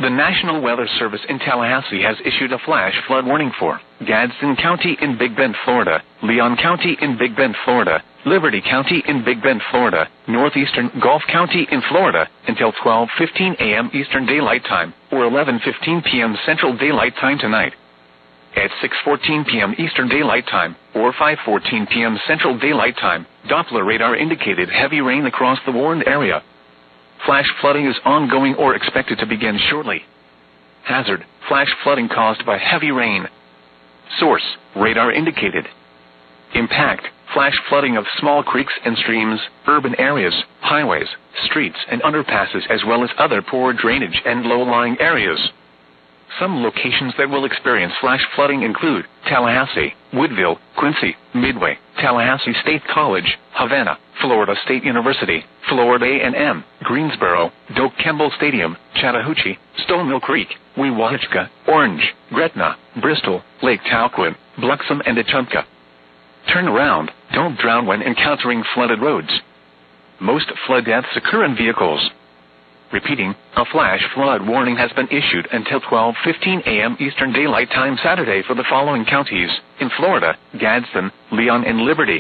The National Weather Service in Tallahassee has issued a flash flood warning for Gadsden County in Big Bend, Florida, Leon County in Big Bend, Florida, Liberty County in Big Bend, Florida, Northeastern Gulf County in Florida, until 12:15 a.m. Eastern Daylight Time, or 11:15 p.m. Central Daylight Time tonight. At 6:14 p.m. Eastern Daylight Time, or 5:14 p.m. Central Daylight Time, Doppler radar indicated heavy rain across the warned area. Flash flooding is ongoing or expected to begin shortly. Hazard: flash flooding caused by heavy rain. Source: radar indicated. Impact: flash flooding of small creeks and streams, urban areas, highways, streets and underpasses, as well as other poor drainage and low-lying areas. Some locations that will experience flash flooding include Tallahassee, Woodville, Quincy, Midway, Tallahassee State College, Havana, Florida State University, Florida A&M, Greensboro, Doak Campbell Stadium, Chattahoochee, Stonemill Creek, Weehawken, Orange, Gretna, Bristol, Lake Talquin, Bluxom and Achunka. Turn around, don't drown when encountering flooded roads. Most flood deaths occur in vehicles. Repeating, a flash flood warning has been issued until 12:15 a.m. Eastern Daylight Time Saturday for the following counties in Florida: Gadsden, Leon and Liberty.